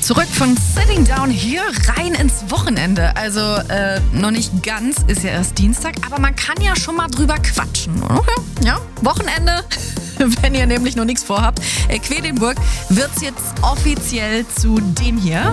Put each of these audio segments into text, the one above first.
Zurück von Sitting Down hier rein ins Wochenende. Also noch nicht ganz, ist ja erst Dienstag, aber man kann ja schon mal drüber quatschen. Okay. Ja, Wochenende, wenn ihr nämlich noch nichts vorhabt. Quedlinburg wird's jetzt offiziell zu dem hier.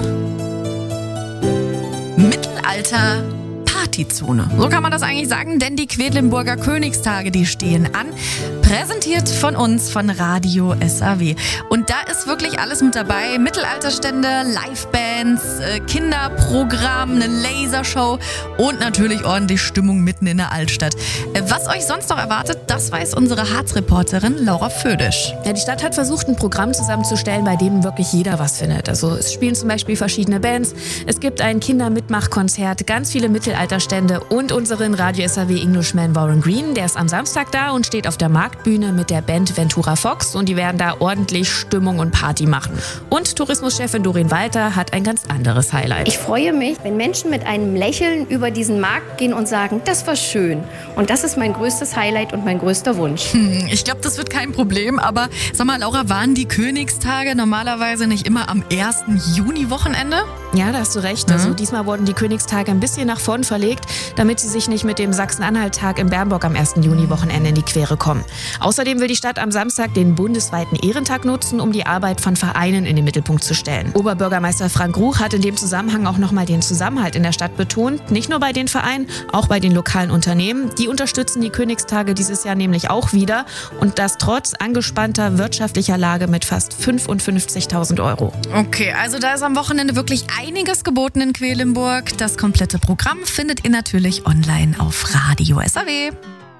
Mittelalter Partyzone. So kann man das eigentlich sagen, denn die Quedlinburger Königstage, die stehen an. Präsentiert von uns, von Radio SAW. Und da ist wirklich alles mit dabei. Mittelalterstände, Livebands, Kinderprogramm, eine Lasershow und natürlich ordentlich Stimmung mitten in der Altstadt. Was euch sonst noch erwartet, das weiß unsere Harz-Reporterin Laura Födisch. Ja, die Stadt hat versucht, ein Programm zusammenzustellen, bei dem wirklich jeder was findet. Also es spielen zum Beispiel verschiedene Bands, es gibt ein Kindermitmachkonzert, ganz viele Mittelalterstände und unseren Radio SAW Englishman Warren Green, der ist am Samstag da und steht auf der Marktbühne mit der Band Ventura Fox und die werden da ordentlich Stimmung und Party machen. Und Tourismuschefin Doreen Walter hat ein ganz anderes Highlight. Ich freue mich, wenn Menschen mit einem Lächeln über diesen Markt gehen und sagen, das war schön. Und das ist mein größtes Highlight und mein größter Wunsch. Ich glaube, das wird kein Problem, aber sag mal, Laura, waren die Königstage normalerweise nicht immer am 1. Juni-Wochenende? Ja, da hast du recht. Also diesmal wurden die Königstage ein bisschen nach vorn verlegt, damit sie sich nicht mit dem Sachsen-Anhalt-Tag in Bernburg am 1. Juni-Wochenende in die Quere kommen. Außerdem will die Stadt am Samstag den bundesweiten Ehrentag nutzen, um die Arbeit von Vereinen in den Mittelpunkt zu stellen. Oberbürgermeister Frank Ruch hat in dem Zusammenhang auch nochmal den Zusammenhalt in der Stadt betont. Nicht nur bei den Vereinen, auch bei den lokalen Unternehmen. Die unterstützen die Königstage dieses Jahr nämlich auch wieder. Und das trotz angespannter wirtschaftlicher Lage mit fast 55.000 €. Okay, also da ist am Wochenende wirklich einiges geboten in Quedlinburg. Das komplette Programm findet ihr natürlich online auf Radio SAW.